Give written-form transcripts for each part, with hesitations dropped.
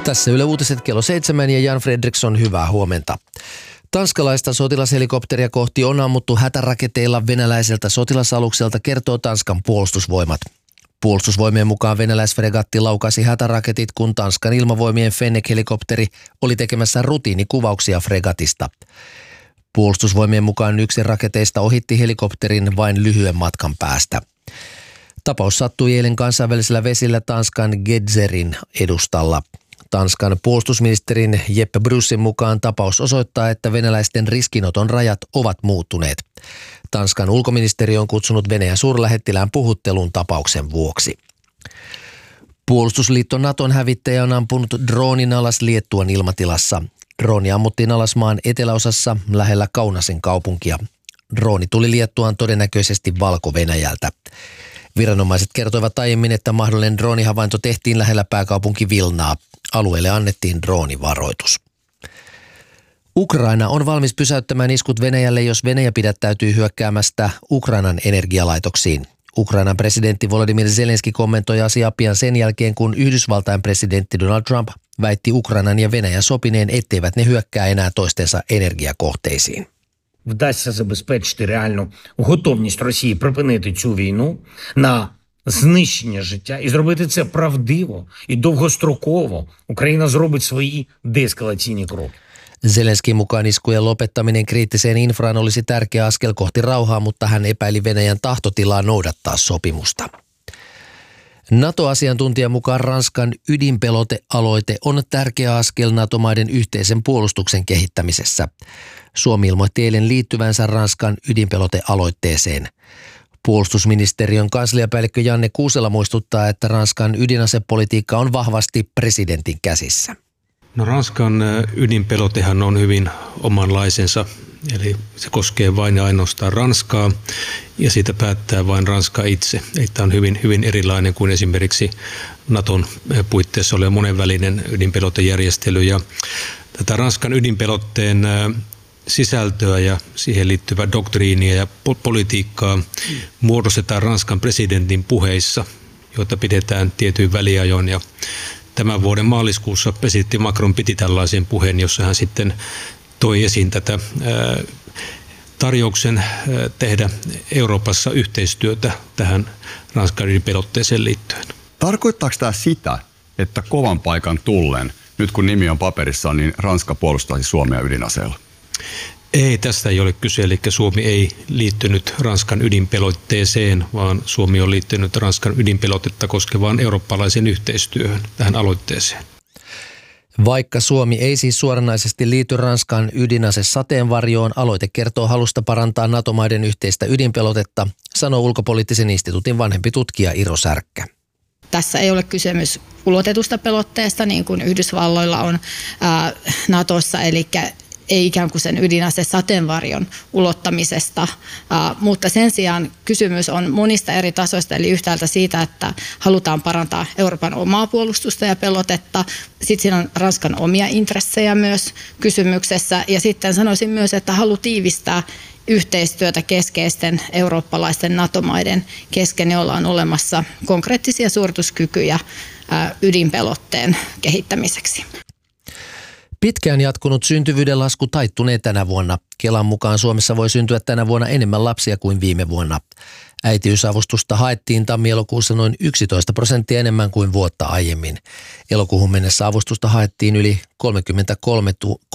Tässä Yle Uutiset kello 7 ja Jan Fredriksson, hyvää huomenta. Tanskalaista sotilashelikopteria kohti on ammuttu hätäraketeilla venäläiseltä sotilasalukselta, kertoo Tanskan puolustusvoimat. Puolustusvoimien mukaan venäläisfregatti laukaisi hätäraketit, kun Tanskan ilmavoimien Fennek-helikopteri oli tekemässä rutiinikuvauksia fregatista. Puolustusvoimien mukaan yksi raketeista ohitti helikopterin vain lyhyen matkan päästä. Tapaus sattui eilen kansainvälisellä vesillä Tanskan Gedzerin edustalla. Tanskan puolustusministerin Jeppe Brussin mukaan tapaus osoittaa, että venäläisten riskinoton rajat ovat muuttuneet. Tanskan ulkoministeri on kutsunut Venäjän suurlähettilään puhutteluun tapauksen vuoksi. Puolustusliitto Naton hävittäjä on ampunut droonin alas Liettuan ilmatilassa. Drooni ammuttiin alas maan eteläosassa lähellä Kaunasin kaupunkia. Drooni tuli Liettuaan todennäköisesti Valko-Venäjältä. Viranomaiset kertoivat aiemmin, että mahdollinen droonihavainto tehtiin lähellä pääkaupunki Vilnaa. Alueelle annettiin droonivaroitus. Ukraina on valmis pysäyttämään iskut Venäjälle, jos Venäjä pidättäytyy hyökkäämästä Ukrainan energialaitoksiin. Ukrainan presidentti Volodymyr Zelenski kommentoi asiaa pian sen jälkeen, kun Yhdysvaltain presidentti Donald Trump väitti Ukrainan ja Venäjän sopineen, etteivät ne hyökkää enää toistensa energiakohteisiin. Вдасться забезпечити реальну готовність Росії припинити цю війну на знищення життя і зробити це правдиво і довгостроково, Україна зробить свої деескалаційні кроки. Zelenskin mukaan iskujen lopettaminen kriittiseen infraan olisi tärkeä askel kohti rauhaa, mutta hän epäili Venäjän tahtotilaa noudattaa sopimusta. NATO-asiantuntijan mukaan Ranskan ydinpelotealoite on tärkeä askel NATO-maiden yhteisen puolustuksen kehittämisessä. Suomi ilmoitti eilen liittyvänsä Ranskan ydinpelotealoitteeseen. Puolustusministeriön kansliapäällikkö Janne Kuusela muistuttaa, että Ranskan ydinasepolitiikka on vahvasti presidentin käsissä. No, Ranskan ydinpelotehan on hyvin omanlaisensa, eli se koskee vain ja ainoastaan Ranskaa ja siitä päättää vain Ranska itse. Eli tämä on hyvin, hyvin erilainen kuin esimerkiksi Naton puitteissa oleva monenvälinen ydinpelotejärjestely. Ja tätä Ranskan ydinpelotteen sisältöä ja siihen liittyvää doktriinia ja politiikkaa muodostetaan Ranskan presidentin puheissa, joita pidetään tietyin väliajoin. Ja tämän vuoden maaliskuussa presidentti Macron piti tällaisen puheen, jossa hän sitten toi esiin tätä tarjouksen tehdä Euroopassa yhteistyötä tähän Ranskan ydinpelotteeseen liittyen. Tarkoittaako tämä sitä, että kovan paikan tullen, nyt kun nimi on paperissa, niin Ranska puolustaisi Suomea ydinaseella? Ei, tästä ei ole kyse, eli Suomi ei liittynyt Ranskan ydinpelotteeseen, vaan Suomi on liittynyt Ranskan ydinpelotetta koskevaan eurooppalaisen yhteistyöhön tähän aloitteeseen. Vaikka Suomi ei siis suoranaisesti liity Ranskan ydinasesateenvarjoon, aloite kertoo halusta parantaa NATO-maiden yhteistä ydinpelotetta, sanoo Ulkopoliittisen instituutin vanhempi tutkija Iro Särkkä. Tässä ei ole kysymys ulotetusta pelotteesta, niin kuin Yhdysvalloilla on NATOssa, eli ei ikään kuin sen ydinasesateenvarjon ulottamisesta, mutta sen sijaan kysymys on monista eri tasoista, eli yhtäältä siitä, että halutaan parantaa Euroopan omaa puolustusta ja pelotetta. Sitten siinä on Ranskan omia intressejä myös kysymyksessä, ja sitten sanoisin myös, että halu tiivistää yhteistyötä keskeisten eurooppalaisten NATO-maiden kesken, joilla on olemassa konkreettisia suorituskykyjä ydinpelotteen kehittämiseksi. Pitkään jatkunut syntyvyyden lasku taittunee tänä vuonna. Kelan mukaan Suomessa voi syntyä tänä vuonna enemmän lapsia kuin viime vuonna. Äitiysavustusta haettiin tammi-elokuussa noin 11% enemmän kuin vuotta aiemmin. Elokuuhun mennessä avustusta haettiin yli 33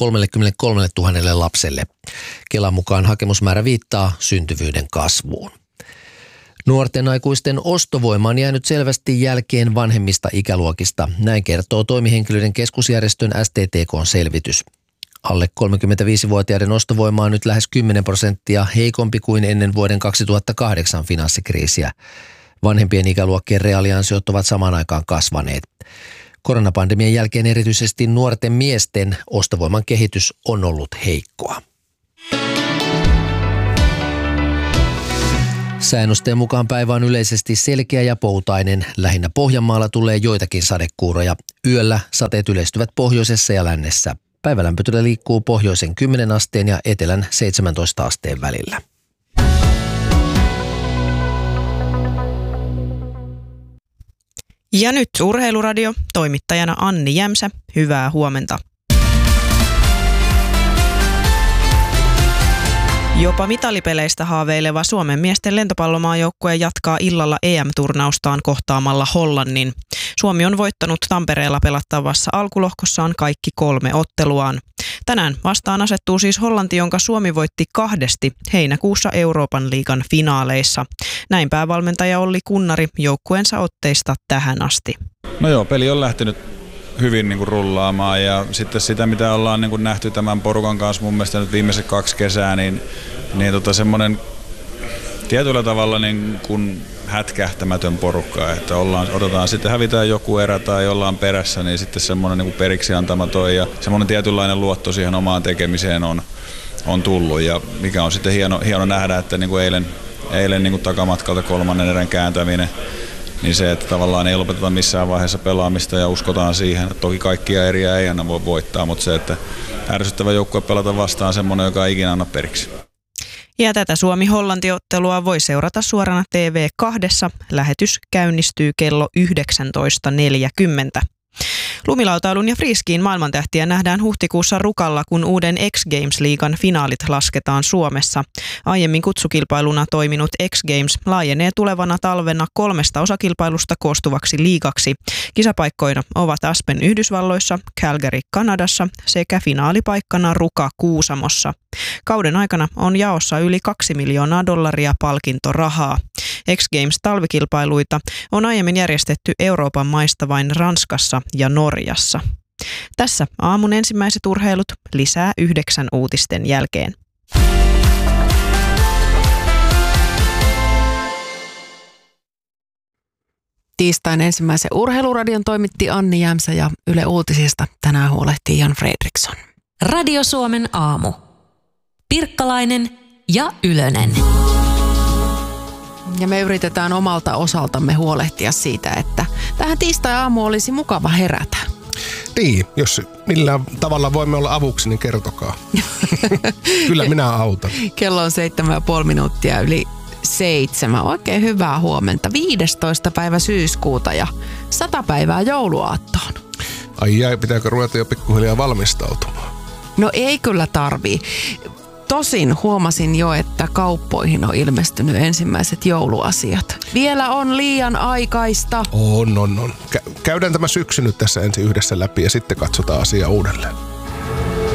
000 lapselle. Kelan mukaan hakemusmäärä viittaa syntyvyyden kasvuun. Nuorten aikuisten ostovoima on jäänyt selvästi jälkeen vanhemmista ikäluokista. Näin kertoo toimihenkilöiden keskusjärjestön STTK:n selvitys. Alle 35-vuotiaiden ostovoima on nyt lähes 10% heikompi kuin ennen vuoden 2008 finanssikriisiä. Vanhempien ikäluokkien reaaliansiot ovat samaan aikaan kasvaneet. Koronapandemian jälkeen erityisesti nuorten miesten ostovoiman kehitys on ollut heikkoa. Säännösten mukaan päivä on yleisesti selkeä ja poutainen. Lähinnä Pohjanmaalla tulee joitakin sadekuuroja. Yöllä sateet yleistyvät pohjoisessa ja lännessä. Päivälämpötila liikkuu pohjoisen 10 asteen ja etelän 17 asteen välillä. Ja nyt Urheiluradio, toimittajana Anni Jämsä. Hyvää huomenta. Jopa mitalipeleistä haaveileva Suomen miesten lentopallomaajoukkue jatkaa illalla EM-turnaustaan kohtaamalla Hollannin. Suomi on voittanut Tampereella pelattavassa alkulohkossaan kaikki 3 otteluaan. Tänään vastaan asettuu siis Hollanti, jonka Suomi voitti 2 heinäkuussa Euroopan liigan finaaleissa. Näin päävalmentaja Olli Kunnari joukkueensa otteista tähän asti. No joo, peli on lähtenyt hyvin niin kuin rullaamaan ja sitten sitä, mitä ollaan niin kuin nähty tämän porukan kanssa mun mielestä nyt viimeiset 2 kesää, niin semmoinen tietyllä tavalla niin kuin hätkähtämätön porukka, että otetaan sitten hävitään joku erä tai ollaan perässä, niin sitten semmoinen niin kuin periksi antamaton ja semmoinen tietynlainen luotto siihen omaan tekemiseen on tullut ja mikä on sitten hieno nähdä, että niin kuin eilen niin kuin takamatkalta 3. erän kääntäminen, niin se, että tavallaan ei lopeteta missään vaiheessa pelaamista ja uskotaan siihen, että toki kaikkia eriä ei aina voi voittaa, mutta se, että ärsyttävä joukkue pelata vastaan semmoinen, joka ei ikinä anna periksi. Ja tätä Suomi-Hollanti-ottelua voi seurata suorana TV2. Lähetys käynnistyy kello 19.40. Lumilautailun ja friskiin maailmantähtiä nähdään huhtikuussa Rukalla, kun uuden X-Games-liigan finaalit lasketaan Suomessa. Aiemmin kutsukilpailuna toiminut X-Games laajenee tulevana talvena 3 osakilpailusta koostuvaksi liigaksi. Kisapaikkoina ovat Aspen Yhdysvalloissa, Calgary Kanadassa sekä finaalipaikkana Ruka Kuusamossa. Kauden aikana on jaossa yli $2 miljoonaa palkintorahaa. X-Games-talvikilpailuita on aiemmin järjestetty Euroopan maista vain Ranskassa ja Norjassa. Tässä aamun ensimmäiset urheilut, lisää 9 uutisten jälkeen. Tiistain ensimmäisen urheiluradion toimitti Anni Jämsä ja Yle Uutisista tänään huolehtii Jan Fredriksson. Radio Suomen aamu. Pirkkalainen ja Ylönen. Ja me yritetään omalta osaltamme huolehtia siitä, että tähän tiistai-aamu olisi mukava herätä. Niin, jos millään tavalla voimme olla avuksi, niin kertokaa. Kyllä minä autan. Kello on 7,5 yli 7. Oikein hyvää huomenta. 15. päivä syyskuuta ja 100 päivää jouluaattoon. Ai jäi, pitääkö ruveta jo pikkuhiljaa valmistautumaan? No ei kyllä tarvii. Tosin huomasin jo, että kauppoihin on ilmestynyt ensimmäiset jouluasiat. Vielä on liian aikaista. On. Käydään tämä syksy nyt tässä ensin yhdessä läpi ja sitten katsotaan asiaa uudelleen.